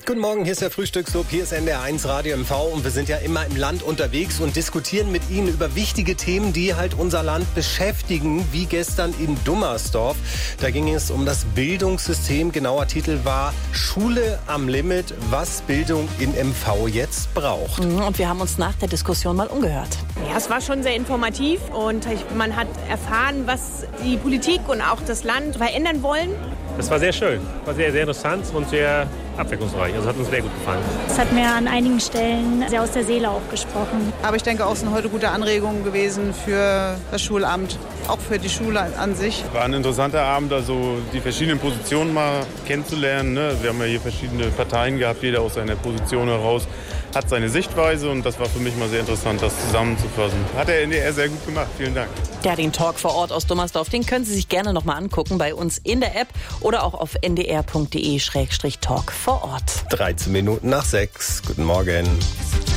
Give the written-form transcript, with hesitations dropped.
Guten Morgen, hier ist der Frühstücksclub, hier ist NDR1 Radio MV und wir sind ja immer im Land unterwegs und diskutieren mit Ihnen über wichtige Themen, die halt unser Land beschäftigen, wie gestern in Dummersdorf. Da ging es um das Bildungssystem, genauer Titel war Schule am Limit, was Bildung in MV jetzt braucht. Und wir haben uns nach der Diskussion mal umgehört. Ja, es war schon sehr informativ und man hat erfahren, was die Politik und auch das Land verändern wollen. Das war sehr schön, war sehr, sehr interessant und sehr abwechslungsreich. Also hat uns sehr gut gefallen. Es hat mir an einigen Stellen sehr aus der Seele auch gesprochen. Aber ich denke auch, es sind heute gute Anregungen gewesen für das Schulamt, auch für die Schule an sich. War ein interessanter Abend, also die verschiedenen Positionen mal kennenzulernen. Ne? Wir haben ja hier verschiedene Parteien gehabt, jeder aus seiner Position heraus hat seine Sichtweise und das war für mich mal sehr interessant, das zusammenzufassen. Hat der NDR sehr gut gemacht, vielen Dank. Ja, den Talk vor Ort aus Dummersdorf, den können Sie sich gerne noch mal angucken bei uns in der App oder auch auf ndr.de/talk vor Ort. 13 Minuten nach 6. Guten Morgen.